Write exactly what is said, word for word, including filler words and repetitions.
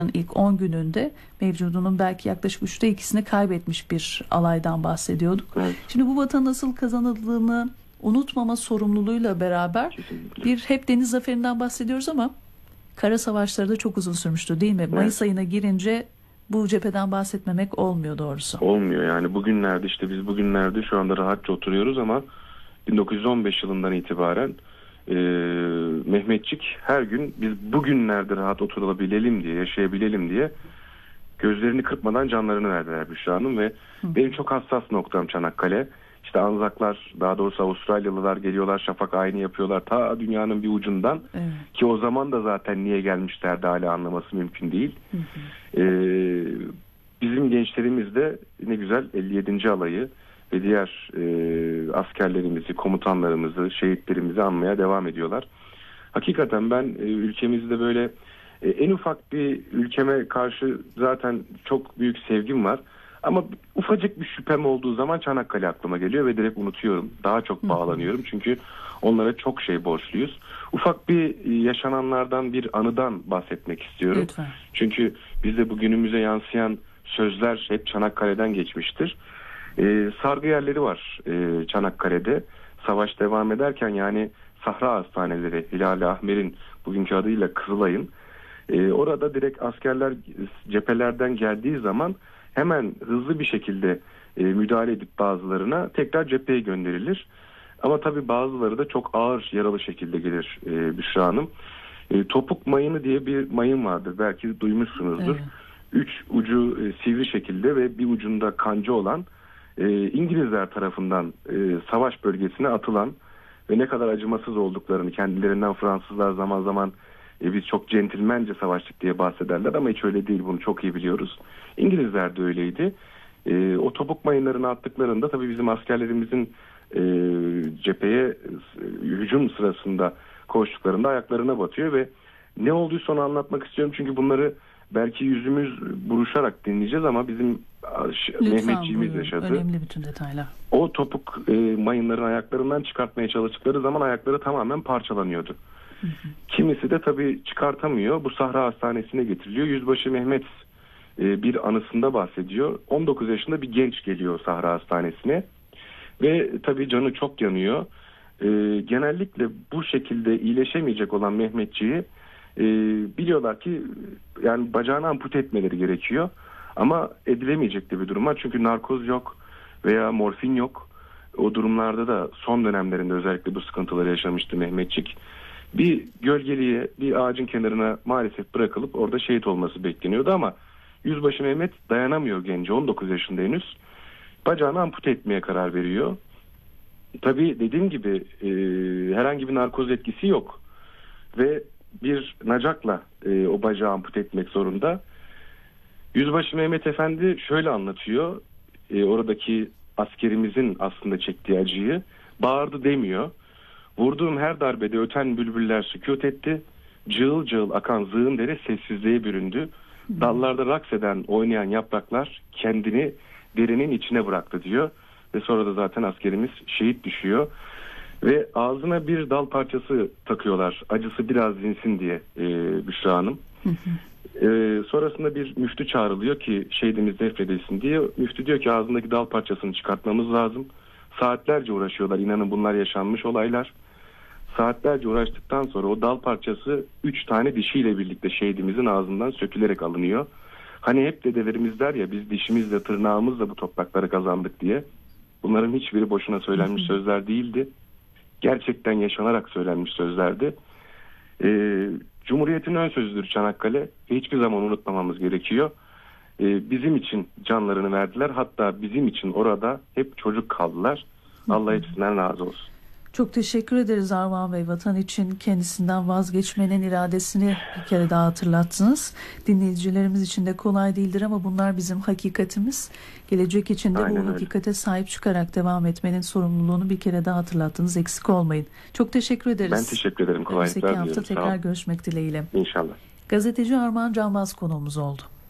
ilk on gününde mevcudunun belki yaklaşık üçte ikisini kaybetmiş bir alaydan bahsediyorduk. Evet. Şimdi bu vatanın nasıl kazanıldığını unutmama sorumluluğuyla beraber Kesinlikle. bir hep deniz zaferinden bahsediyoruz ama kara savaşları da çok uzun sürmüştü değil mi? Evet. Mayıs ayına girince bu cepheden bahsetmemek olmuyor doğrusu. Olmuyor yani bugünlerde işte biz bugünlerde şu anda rahatça oturuyoruz ama bin dokuz yüz on beş yılından itibaren e, Mehmetçik her gün biz bugünlerde rahat oturabilelim diye, yaşayabilelim diye gözlerini kırpmadan canlarını verdiler Büşra Hanım ve Hı. benim çok hassas noktam Çanakkale. İşte Anzaklar, daha doğrusu Avustralyalılar geliyorlar, şafak ayini yapıyorlar ta dünyanın bir ucundan. Evet. Ki o zaman da zaten niye gelmişlerdi hala anlaması mümkün değil. Hı hı. Ee, bizim gençlerimiz de ne güzel elli yedinci alayı ve diğer e, askerlerimizi, komutanlarımızı, şehitlerimizi anmaya devam ediyorlar. Hakikaten ben e, ülkemizde böyle e, en ufak bir ülkeme karşı zaten çok büyük sevgim var. Ama ufacık bir şüphem olduğu zaman Çanakkale aklıma geliyor ve direkt unutuyorum. Daha çok bağlanıyorum çünkü onlara çok şey borçluyuz. Ufak bir yaşananlardan, bir anıdan bahsetmek istiyorum. Lütfen. Çünkü bizde bugünümüze yansıyan sözler hep Çanakkale'den geçmiştir. Ee, sargı yerleri var e, Çanakkale'de. Savaş devam ederken yani Sahra Hastaneleri, Hilal-i Ahmer'in bugünkü adıyla Kızılay'ın. Ee, orada direkt askerler cephelerden geldiği zaman hemen hızlı bir şekilde e, müdahale edip bazılarına tekrar cepheye gönderilir. Ama tabii bazıları da çok ağır yaralı şekilde gelir e, Büşra Hanım. E, topuk mayını diye bir mayın vardır. Belki duymuşsunuzdur. Evet. Üç ucu e, sivri şekilde ve bir ucunda kanca olan e, İngilizler tarafından e, savaş bölgesine atılan ve ne kadar acımasız olduklarını kendilerinden Fransızlar zaman zaman e, biz çok centilmence savaştık diye bahsederler ama hiç öyle değil, bunu çok iyi biliyoruz. İngilizler de öyleydi. E, o topuk mayınlarını attıklarında tabii bizim askerlerimizin e, cepheye e, hücum sırasında koştuklarında ayaklarına batıyor ve ne olduysa onu anlatmak istiyorum. Çünkü bunları belki yüzümüz buruşarak dinleyeceğiz ama bizim Mehmetçiğimiz yaşadı. Önemli bütün detaylar. O topuk e, mayınların ayaklarından çıkartmaya çalıştıkları zaman ayakları tamamen parçalanıyordu. Hı hı. Kimisi de tabii çıkartamıyor. Bu Sahra Hastanesi'ne getiriliyor. Yüzbaşı Mehmet e, bir anısında bahsediyor. on dokuz yaşında bir genç geliyor Sahra Hastanesi'ne ve tabii canı çok yanıyor. E, genellikle bu şekilde iyileşemeyecek olan Mehmetçiği e, biliyorlar ki yani bacağını ampute etmeleri gerekiyor. Ama edilemeyecek de bir durum var. Çünkü narkoz yok veya morfin yok. O durumlarda da son dönemlerinde özellikle bu sıkıntıları yaşamıştı Mehmetçik. Bir gölgeliğe, bir ağacın kenarına maalesef bırakılıp orada şehit olması bekleniyordu ama Yüzbaşı Mehmet dayanamıyor gence, on dokuz yaşında henüz. Bacağını ampute etmeye karar veriyor. Tabii dediğim gibi e, herhangi bir narkoz etkisi yok. Ve bir nacakla e, o bacağı ampute etmek zorunda. Yüzbaşı Mehmet Efendi şöyle anlatıyor. E, oradaki askerimizin aslında çektiği acıyı. Bağırdı demiyor. Vurduğum her darbede öten bülbüller sükût etti. Cığıl cığıl akan zığın dere sessizliğe büründü. Dallarda raks eden, oynayan yapraklar kendini derinin içine bıraktı diyor. Ve sonra da zaten askerimiz şehit düşüyor. Ve ağzına bir dal parçası takıyorlar. Acısı biraz dinsin diye e, Büşra Hanım. Ee, sonrasında bir müftü çağrılıyor ki şehidimiz defnedilsin diye. Müftü diyor ki ağzındaki dal parçasını çıkartmamız lazım. Saatlerce uğraşıyorlar. İnanın bunlar yaşanmış olaylar. Saatlerce uğraştıktan sonra o dal parçası üç tane dişiyle birlikte şehidimizin ağzından sökülerek alınıyor. Hani hep dedelerimiz der ya, biz dişimizle tırnağımızla bu toprakları kazandık diye. Bunların hiçbiri boşuna söylenmiş sözler değildi. Gerçekten yaşanarak söylenmiş sözlerdi. Ee, Cumhuriyet'in ön sözüdür Çanakkale ve hiçbir zaman unutmamamız gerekiyor. Ee, bizim için canlarını verdiler. Hatta bizim için orada hep çocuk kaldılar. Allah hepsinden razı olsun. Çok teşekkür ederiz Armağan Bey. Vatan için kendisinden vazgeçmenin iradesini bir kere daha hatırlattınız. Dinleyicilerimiz için de kolay değildir ama bunlar bizim hakikatimiz. Gelecek için de Aynen bu öyle. hakikate sahip çıkarak devam etmenin sorumluluğunu bir kere daha hatırlattınız. Eksik olmayın. Çok teşekkür ederiz. Ben teşekkür ederim. Kolaylıklar diliyorum. Önümüzdeki hafta tekrar görüşmek dileğiyle. İnşallah. Gazeteci Armağan Canbaz konuğumuz oldu.